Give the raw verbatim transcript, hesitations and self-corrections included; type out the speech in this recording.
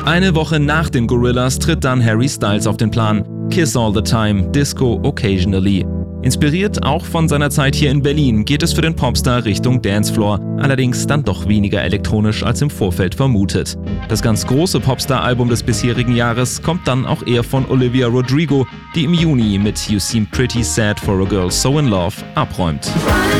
Eine Woche nach den Gorillaz tritt dann Harry Styles auf den Plan. Kiss All the Time, Disco Occasionally. Inspiriert auch von seiner Zeit hier in Berlin geht es für den Popstar Richtung Dancefloor, allerdings dann doch weniger elektronisch als im Vorfeld vermutet. Das ganz große Popstar-Album des bisherigen Jahres kommt dann auch eher von Olivia Rodrigo, die im Juni mit You Seem Pretty Sad for a Girl So in Love abräumt.